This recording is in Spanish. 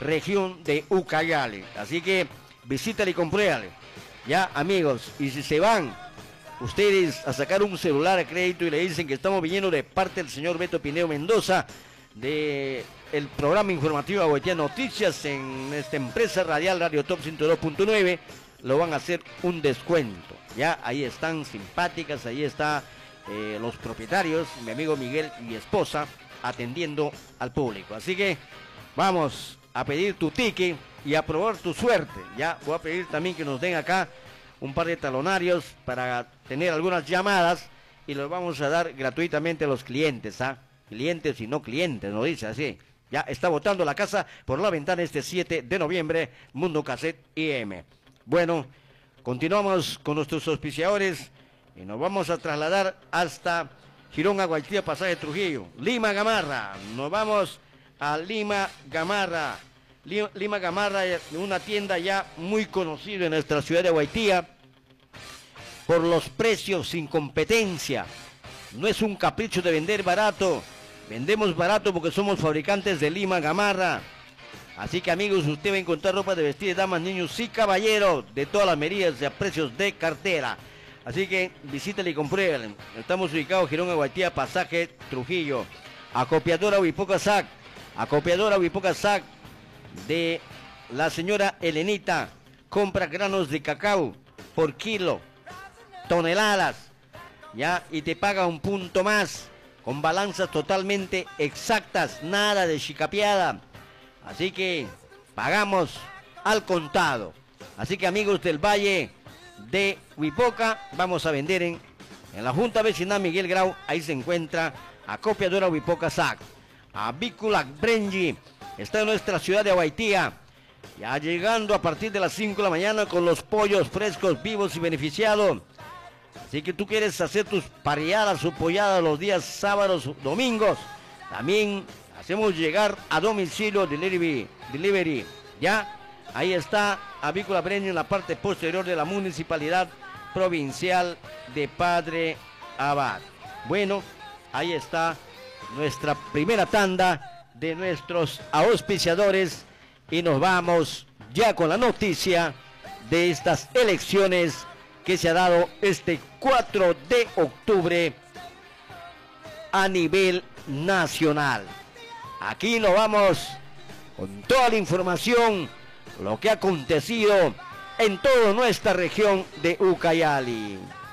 región de Ucayali. Así que visítale y compruébale. Ya, amigos, y si se van ustedes a sacar un celular a crédito y le dicen que estamos viniendo de parte del señor Beto Pineo Mendoza, de el programa informativo Agüetía Noticias en esta empresa radial Radio Top 102.9, lo van a hacer un descuento. Ya, ahí están simpáticas, ahí está los propietarios, mi amigo Miguel y esposa, atendiendo al público. Así que vamos a pedir tu ticket y a probar tu suerte. Ya voy a pedir también que nos den acá un par de talonarios para tener algunas llamadas y los vamos a dar gratuitamente a los clientes, ¿ah? Clientes y no clientes, nos dice así. Ya está botando la casa por la ventana este 7 de noviembre, Mundo Cassette IM. Bueno, continuamos con nuestros auspiciadores y nos vamos a trasladar hasta Girón Aguaitía, Pasaje Trujillo, Lima Gamarra. Nos vamos a Lima Gamarra. Lima Gamarra, una tienda ya muy conocida en nuestra ciudad de Aguaitía por los precios sin competencia. No es un capricho de vender barato, vendemos barato porque somos fabricantes de Lima Gamarra. Así que amigos, usted va a encontrar ropa de vestir de damas, niños y caballeros de todas las medidas y a precios de cartera. Así que visítale y compruébale. Estamos ubicados en Girón Aguaitía, Pasaje Trujillo. Acopiadora Huipoca Sac. Acopiadora Huipoca Sac de la señora Elenita. Compra granos de cacao por kilo, toneladas, ya, y te paga un punto más, con balanzas totalmente exactas, nada de chicapiada. Así que pagamos al contado. Así que amigos del Valle de Huipoca, vamos a vender en la Junta Vecinal Miguel Grau. Ahí se encuentra Acopiadora Huipoca Sac. Avícola Brenji está en nuestra ciudad de Aguaitía, ya llegando a partir de las 5 de la mañana con los pollos frescos, vivos y beneficiados. Así que tú quieres hacer tus parrilladas o polladas los días sábados, domingos, también hacemos llegar a domicilio delivery. Ya, ahí está Avícola Brenji en la parte posterior de la Municipalidad Provincial de Padre Abad. Bueno, ahí está nuestra primera tanda de nuestros auspiciadores y nos vamos ya con la noticia de estas elecciones que se ha dado este 4 de octubre a nivel nacional. Aquí nos vamos con toda la información, lo que ha acontecido en toda nuestra región de Ucayali.